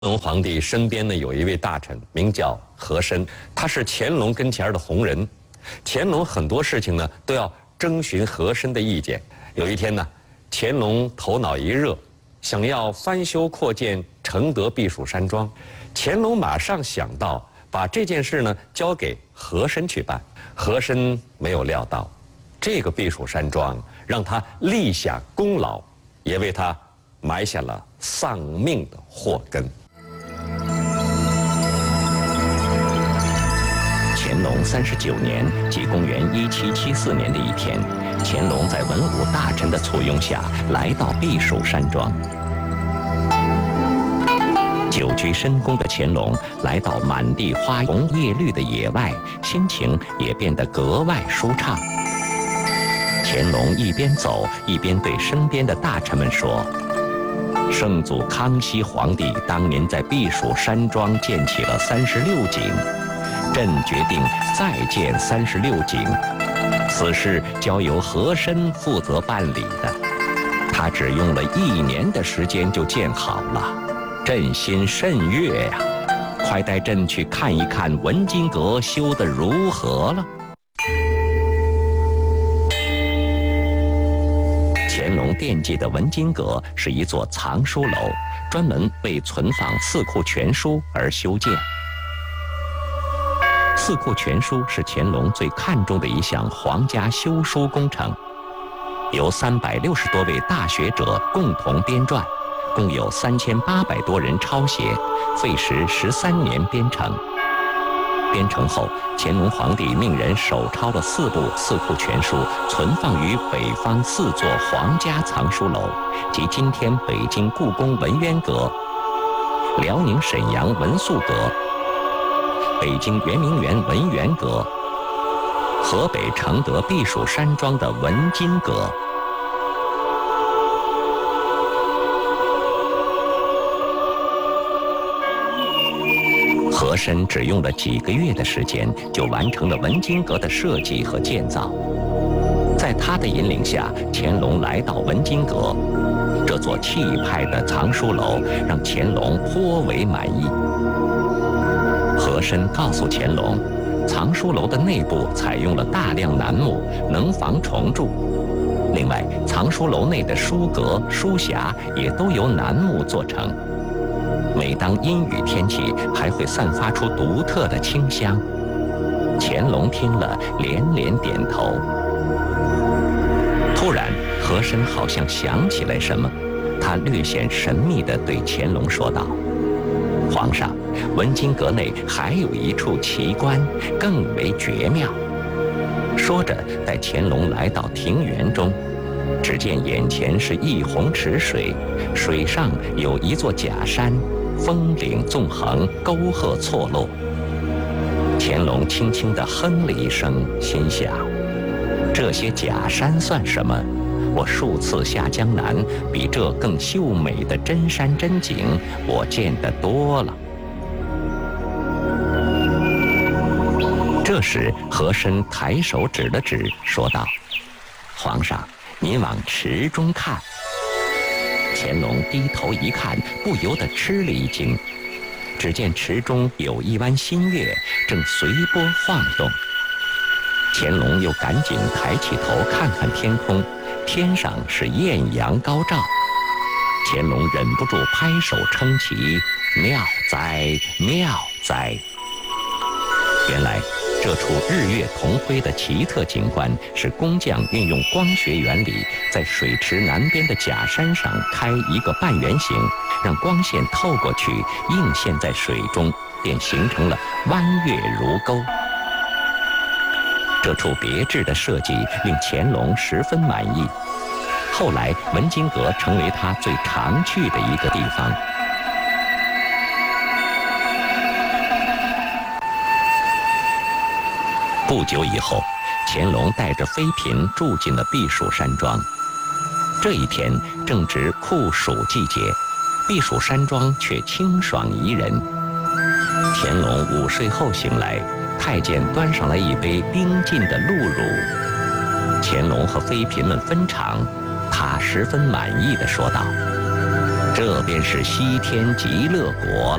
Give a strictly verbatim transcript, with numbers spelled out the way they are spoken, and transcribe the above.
乾隆皇帝身边呢有一位大臣，名叫和珅，他是乾隆跟前的红人。乾隆很多事情呢都要征询和珅的意见。有一天呢，乾隆头脑一热，想要翻修扩建承德避暑山庄。乾隆马上想到把这件事呢交给和珅去办。和珅没有料到，这个避暑山庄让他立下功劳，也为他埋下了丧命的祸根。 乾隆三十九年，即公元一七七四年的一天，乾隆在文武大臣的簇拥下来到避暑山庄。久居深宫的乾隆来到满地花红叶绿的野外，心情也变得格外舒畅。乾隆一边走一边对身边的大臣们说：“圣祖康熙皇帝当年在避暑山庄建起了三十六井，朕决定再建三十六井，此事交由和珅负责办理的。他只用了一年的时间就建好了，朕心甚悦呀！快带朕去看一看文津阁修得如何了。”乾隆惦记的文津阁是一座藏书楼，专门为存放四库全书而修建。四库全书是乾隆最看重的一项皇家修书工程，由三百六十多位大学者共同编撰，共有三千八百多人抄写，费时十三年编成。编成后，乾隆皇帝命人手抄了四部四库全书，存放于北方四座皇家藏书楼，即今天北京故宫文渊阁、辽宁沈阳文肃阁、北京圆明园文渊阁、河北承德避暑山庄的文津阁。和珅只用了几个月的时间，就完成了文津阁的设计和建造。在他的引领下，乾隆来到文津阁，这座气派的藏书楼让乾隆颇为满意。和珅告诉乾隆，藏书楼的内部采用了大量楠木，能防虫蛀。另外，藏书楼内的书阁、书匣也都由楠木做成。每当阴雨天气，还会散发出独特的清香。乾隆听了，连连点头。突然，和珅好像想起来什么，他略显神秘地对乾隆说道：“皇上，文津阁内还有一处奇观，更为绝妙。”说着，带乾隆来到庭园中。只见眼前是一泓池水，水上有一座假山，峰岭纵横，沟壑错落。乾隆轻轻地哼了一声，心想：这些假山算什么？我数次下江南，比这更秀美的真山真景，我见得多了。这时，和珅抬手指了指，说道：“皇上，您往池中看。”乾隆低头一看，不由得吃了一惊。只见池中有一弯新月，正随波晃动。乾隆又赶紧抬起头看看天空，天上是艳阳高照。乾隆忍不住拍手称奇：“妙哉，妙哉！”原来这处日月同辉的奇特景观，是工匠运用光学原理，在水池南边的假山上开一个半圆形，让光线透过去，映现在水中，便形成了弯月如钩。这处别致的设计令乾隆十分满意。后来，文津阁成为他最常去的一个地方。不久以后，乾隆带着妃嫔住进了避暑山庄。这一天正值酷暑季节，避暑山庄却清爽宜人。乾隆午睡后醒来，太监端上来一杯冰浸的鹿乳。乾隆和妃嫔们分尝，他十分满意地说道：“ 这便是西天极乐国。